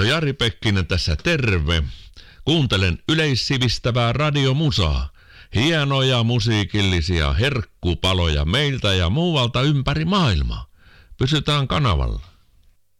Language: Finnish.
No Jari Pekkinen tässä terve. Kuuntelen yleissivistävää radiomusaa. Hienoja musiikillisia herkkupaloja meiltä ja muualta ympäri maailmaa. Pysytään kanavalla.